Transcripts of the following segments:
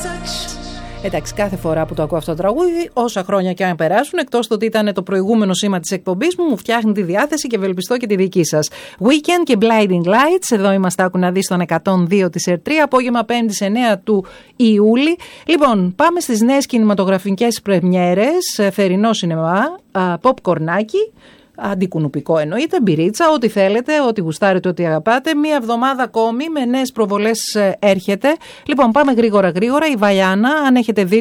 Εντάξει, κάθε φορά που το ακούω αυτό το τραγούδι, όσα χρόνια και αν περάσουν, εκτός το ότι ήταν το προηγούμενο σήμα της εκπομπής μου φτιάχνει τη διάθεση και ευελπιστώ και τη δική σας. Weekend και Blinding Lights, εδώ είμαστε, άκου να δεις, στον 102 της ΕΡΤ3, απόγευμα 5η 9 του Ιούλη. Λοιπόν, πάμε στις νέες κινηματογραφικές πρεμιέρες, θερινό σινεμά, popcornάκι. Αντικουνουπικό εννοείται, μπυρίτσα, ό,τι θέλετε, ό,τι γουστάρετε, ό,τι αγαπάτε. Μία εβδομάδα ακόμη με νέες προβολές έρχεται. Λοιπόν, πάμε γρήγορα. Η Βαλιάνα, αν έχετε δει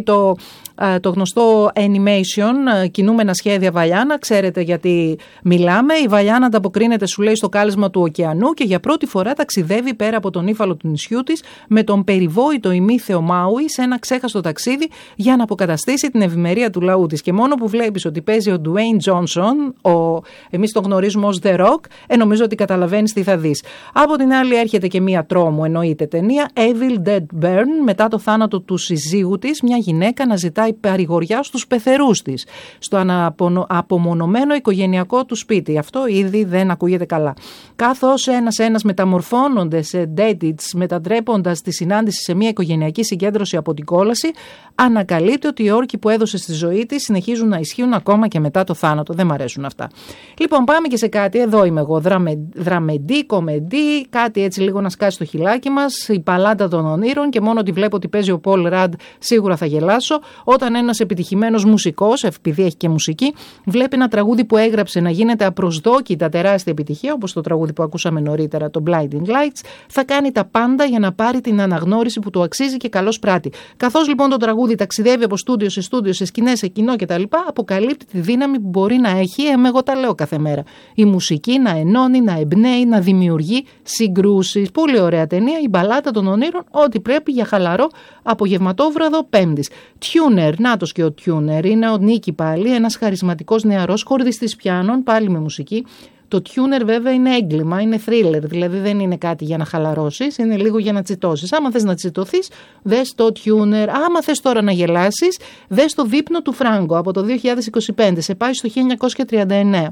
το γνωστό animation, κινούμενα σχέδια Βαλιάνα, ξέρετε γιατί μιλάμε. Η Βαλιάνα ανταποκρίνεται, σου λέει, στο κάλεσμα του ωκεανού και για πρώτη φορά ταξιδεύει πέρα από τον ύφαλο του νησιού της με τον περιβόητο ημίθεο Μάουι σε ένα ξέχαστο ταξίδι για να αποκαταστήσει την ευημερία του λαού της. Και μόνο που βλέπεις ότι παίζει ο Dwayne Johnson, εμείς τον γνωρίζουμε ως The Rock, νομίζω ότι καταλαβαίνεις τι θα δεις. Από την άλλη έρχεται και μία τρόμου, εννοείται ταινία, Evil Dead Burn, μετά το θάνατο του συζύγου της, μια γυναίκα να ζητάει παρηγοριά στους πεθερούς της, στο απομονωμένο οικογενειακό του σπίτι. Αυτό ήδη δεν ακούγεται καλά. Καθώς ένας μεταμορφώνονται σε deadites, μετατρέποντας τη συνάντηση σε μια οικογενειακή συγκέντρωση από την κόλαση, ανακαλύπτει ότι οι όρκοι που έδωσε στη ζωή της συνεχίζουν να ισχύουν ακόμα και μετά το θάνατο. Δεν μ' αρέσουν αυτά. Λοιπόν, πάμε και σε κάτι, εδώ είμαι εγώ, δραμεντί, κομεντί, κάτι έτσι λίγο να σκάσει το χιλάκι μας, η παλάτα των ονείρων, και μόνο ότι βλέπω ότι παίζει ο Πολ Ραντ σίγουρα θα γελάσω. Όταν ένας επιτυχημένος μουσικός, επειδή έχει και μουσική, βλέπει ένα τραγούδι που έγραψε να γίνεται απροσδόκητα τεράστια επιτυχία, όπως το τραγούδι που ακούσαμε νωρίτερα, το Blinding Lights, θα κάνει τα πάντα για να πάρει την αναγνώριση που του αξίζει και καλώς πράττει. Καθώς λοιπόν το τραγούδι ταξιδεύει από στούντιο σε στούντιο, σε σκηνές, σε κοινό κτλ., αποκαλύπτει τη δύναμη που μπορεί να έχει, εγώ τα λέω κάθε μέρα, η μουσική να ενώνει, να εμπνέει, να δημιουργεί συγκρούσεις. Πολύ ωραία ταινία, η μπαλάτα των ονείρων, ό,τι πρέπει για χαλαρό απογευματόβραδο Πέμπτης. Tuner, νάτος και ο Tuner, είναι ο Νίκη πάλι, ένας χαρισματικός νεαρός χορδιστής πιάνων, πάλι με μουσική. Το Tuner βέβαια είναι έγκλημα, είναι thriller, δηλαδή δεν είναι κάτι για να χαλαρώσεις, είναι λίγο για να τσιτώσεις. Άμα θες να τσιτωθείς, δες το Tuner. Άμα θες τώρα να γελάσεις, δες το δείπνο του Φράγκο από το 2025, σε πάει στο 1939.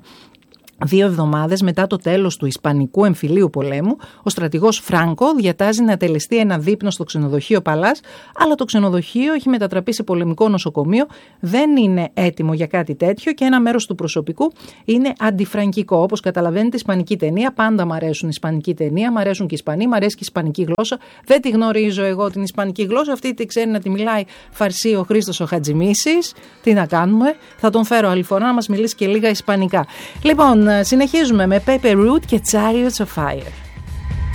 2 εβδομάδες μετά το τέλος του Ισπανικού εμφυλίου πολέμου, ο στρατηγός Φράνκο διατάζει να τελεστεί ένα δείπνο στο ξενοδοχείο Παλάς, αλλά το ξενοδοχείο έχει μετατραπεί σε πολεμικό νοσοκομείο, δεν είναι έτοιμο για κάτι τέτοιο και ένα μέρος του προσωπικού είναι αντιφραγκικό. Όπως καταλαβαίνετε, ισπανική ταινία, πάντα μ' αρέσουν ισπανική ταινία, μ' αρέσουν και οι Ισπανοί, μ' αρέσει και η ισπανική γλώσσα. Δεν τη γνωρίζω εγώ την ισπανική γλώσσα, αυτή τη ξέρει να τη μιλάει φαρσί ο Χρήστος ο Χατζημίσης. Τι να κάνουμε, θα τον φέρω άλλη φορά να μας μιλήσει και λίγα ισπανικά. Λοιπόν, συνεχίζουμε με Paper Route και Chariots of Fire.